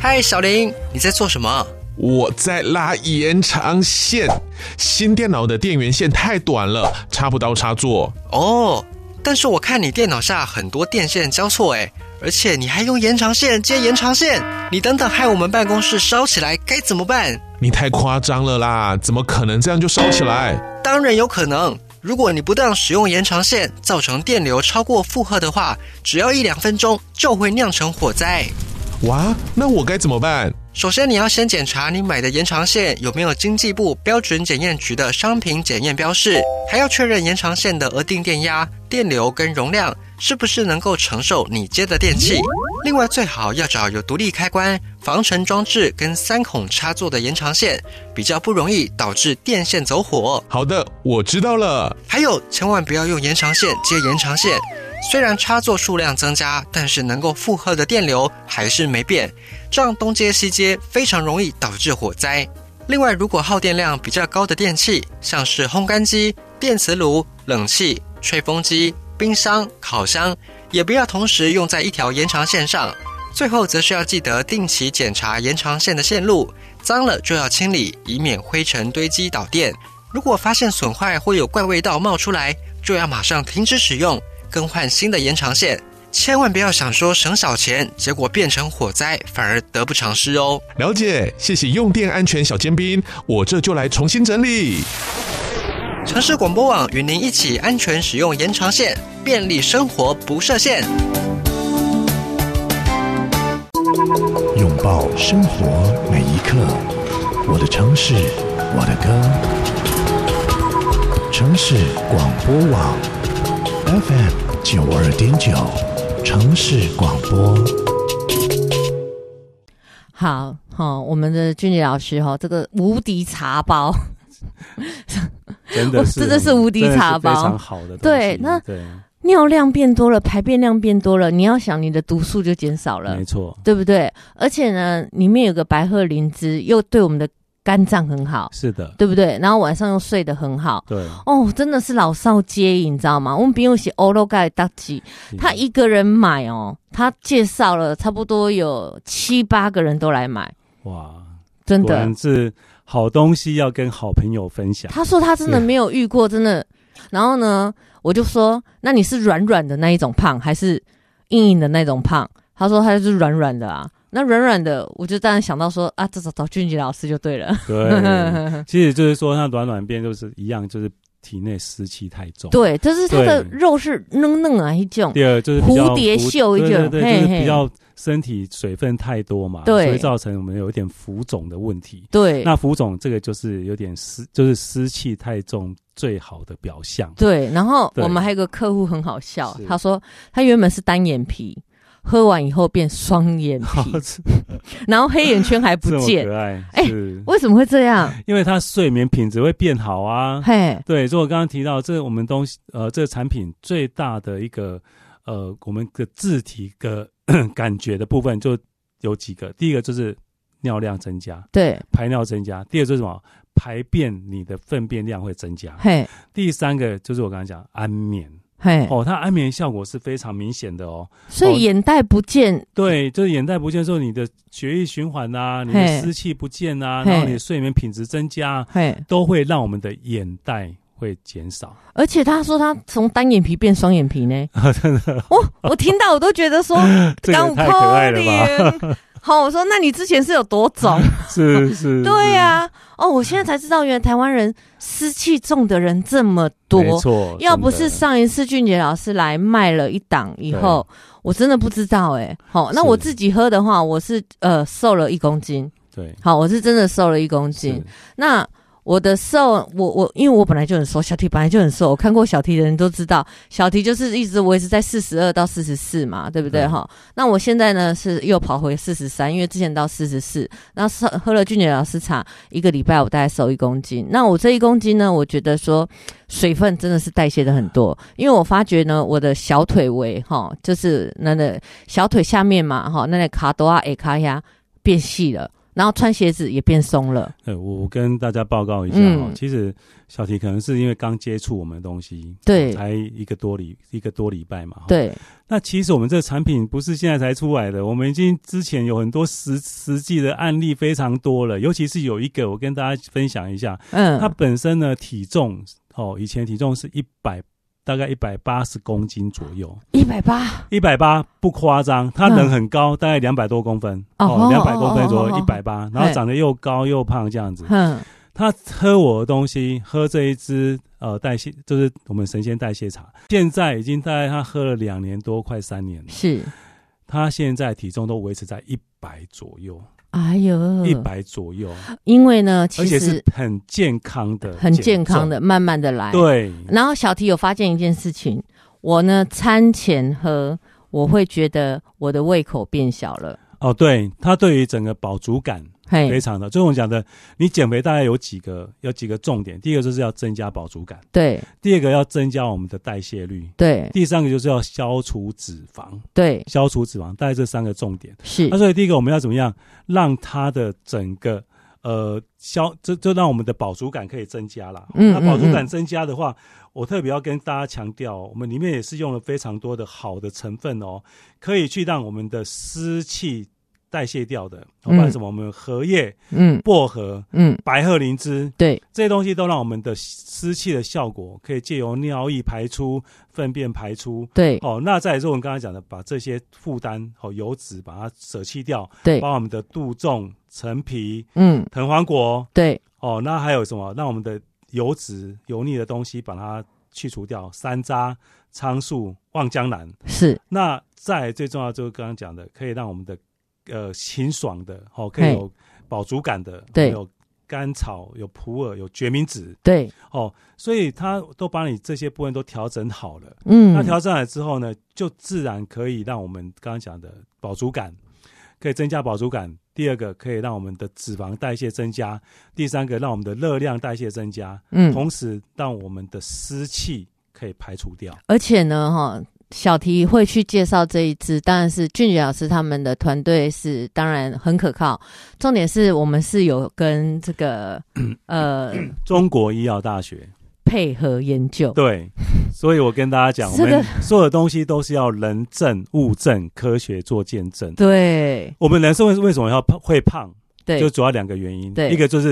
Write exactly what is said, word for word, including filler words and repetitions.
嗨，小林，你在做什么？ 我在拉延长线，新电脑的电源线太短了，插不到插座。 哦，但是我看你电脑下很多电线交错诶，而且你还用延长线接延长线，你等等害我们办公室烧起来该怎么办？ 你太夸张了啦，怎么可能这样就烧起来？ 当然有可能，如果你不当使用延长线，造成电流超过负荷的话，只要一两分钟就会酿成火灾。 哇，那我该怎么办？ 首先你要先检查你买的延长线有没有经济部标准检验局的商品检验标示，还要确认延长线的额定电压、电流跟容量是不是能够承受你接的电器。另外最好要找有独立开关、防尘装置跟三孔插座的延长线，比较不容易导致电线走火。 好的，我知道了。 还有千万不要用延长线接延长线，虽然插座数量增加，但是能够负荷的电流还是没变，这样东接西接非常容易导致火灾。另外，如果耗电量比较高的电器，像是烘干机、电磁炉、冷气、吹风机、冰箱、烤箱，也不要同时用在一条延长线上。最后则是要记得定期检查延长线的线路，脏了就要清理，以免灰尘堆积导电。如果发现损坏或有怪味道冒出来，就要马上停止使用，更换新的延长线。千万不要想说省小钱，结果变成火灾，反而得不偿失哦。 了解，谢谢用电安全小尖兵，我这就来重新整理。 城市广播网与您一起安全使用延长线，便利生活不设限。 拥抱生活每一刻，我的城市，我的歌。城市广播网 F M 九二点九，城市广播。 好，哦，我们的俊杰老师哈、哦，这个无敌茶包。 真的是， 真的是无敌茶包， 非常好的东西。 对，那对尿量变多了，排便量变多了，你要想你的毒素就减少了， 没错， 对不对？而且呢，里面有个白鹤灵芝，又对我们的肝脏很好， 是的， 对不对？然后晚上又睡得很好， 对， 哦，真的是老少皆宜，你知道吗？我们朋友是欧罗盖大吉，他一个人买哦，他介绍了差不多有七八个人都来买， 哇， 真的果然是好东西要跟好朋友分享。 他说他真的没有遇过，真的。然后呢，我就说，那你是软软的那一种胖，还是硬硬的那种胖？他说他就是软软的啊。那软软的，我就当然想到说啊，这找找俊杰老师就对了。 对，其实就是说，它软软变就是一样，就是体内湿气太重。 对，就是它的肉是嫩嫩啊一种。 第二就是比较蝴蝶袖一种， 对对对，就是比较身体水分太多嘛， 对， 所以造成我们有一点浮肿的问题。 对， 那浮肿这个就是有点湿，就是湿气太重最好的表象。 对，然后我们还有个客户很好笑，他说他原本是单眼皮。喝完以后变双眼皮，然后黑眼圈还不见， 这么可爱。 哎、欸，为什么会这样？ 因为它睡眠品质会变好啊。 嘿， 对，所以我刚刚提到，这我们东西，呃，这个产品最大的一个，呃，我们的自体的感觉的部分就有几个。第一个就是尿量增加， 对， 排尿增加；第二就是什么？排便，你的粪便量会增加。 嘿， 第三个就是我刚才讲安眠。 嘿， 哦，它安眠效果是非常明显的哦， 所以眼袋不见， 哦、对，就是眼袋不见的时候，你的血液循环啊，你的湿气不见啊，然后你的睡眠品质增加，都会让我们的眼袋会减少。 而且他说他从单眼皮变双眼皮呢， 真的， 我我听到我都觉得说， 这个太可爱了吧。 好，我说那你之前是有多肿？ 是是， 对呀、啊，哦，我现在才知道，原来台湾人湿气重的人这么多， 没错。 要不是上一次俊杰老师来卖了一档以后，我真的不知道哎、欸。好，那我自己喝的话，我是呃瘦了一公斤。 对， 好，我是真的瘦了一公斤。那我的瘦，我我因为我本来就很瘦，小提本来就很瘦，我看过小提的人都知道，小提就是一直维持在四十二到四十四嘛，对不对哈？那我现在呢是又跑回四十三，因为之前到四十四，然后喝了俊杰老师茶一个礼拜，我大概瘦一公斤。那我这一公斤呢，我觉得说水分真的是代谢的很多，因为我发觉呢，我的小腿围哈，就是那个小腿下面嘛哈，那个卡多啊、A 卡呀变细了。 然后穿鞋子也变松了。 对，我跟大家报告一下哦、嗯，其实小提可能是因为刚接触我们的东西， 对， 才一个多礼一个多礼拜嘛， 对。 那其实我们这个产品不是现在才出来的，我们已经之前有很多实实际的案例非常多了，尤其是有一个我跟大家分享一下，嗯，它本身呢体重哦，以前体重是一百。大概一百八十公斤左右， 一百八， 一百八不夸张。他人很高，嗯、大概两百多公分，哦，两百公分左右，一百八，然后长得又高又胖这样子。嗯，他喝我的东西，喝这一支呃代谢，就是我们神仙代谢茶，现在已经大概他喝了两年多，快三年了。 是， 他现在体重都维持在一百左右。 哎呦， 一百左右， 因为呢，其实而且是很健康的， 很健康的，慢慢的来。 对。 然后小提有发现一件事情，我呢餐前喝，我会觉得我的胃口变小了。 哦，对，它对于整个饱足感非常的，就是我讲的，你减肥大概有几个有几个重点，第一个就是要增加饱足感， 对； 第二个要增加我们的代谢率， 对； 第三个就是要消除脂肪， 对， 消除脂肪，大概这三个重点是。 那所以第一个我们要怎么样让它的整个呃消，这就让我们的饱足感可以增加啦。嗯，那饱足感增加的话，嗯嗯我特别要跟大家强调，我们里面也是用了非常多的好的成分哦，可以去让我们的湿气代谢掉的，包括什么？我们荷叶、嗯、薄荷、嗯、白鹤灵芝， 对， 这些东西都让我们的湿气的效果可以借由尿液排出、粪便排出。 对， 哦，那再来是我们刚才讲的，把这些负担和、哦、油脂把它舍弃掉。 对， 包括我们的杜仲、陈皮、 嗯、 藤黄果。 对， 哦，那还有什么？让我们的油脂、油腻的东西把它去除掉，山楂、苍术、望江兰。 是， 那再来最重要就是刚刚讲的，可以让我们的呃，清爽的，哦，可以有饱足感的， 对， 有甘草，有普洱，有决明子， 对， 哦，所以它都把你这些部分都调整好了， 嗯， 那调整好了之后呢，就自然可以让我们刚刚讲的饱足感，可以增加饱足感。第二个可以让我们的脂肪代谢增加，第三个让我们的热量代谢增加，嗯，同时让我们的湿气可以排除掉。 而且呢，哈。小提会去介绍这一支，当然是俊杰老师他们的团队是当然很可靠。重点是我们是有跟这个呃中国医药大学配合研究， 对，所以我跟大家讲，我们所有的东西都是要人证、物证、科学做见证。 对， 我们人生为什么要会胖？ 对， 就主要两个原因， 对， 一个就是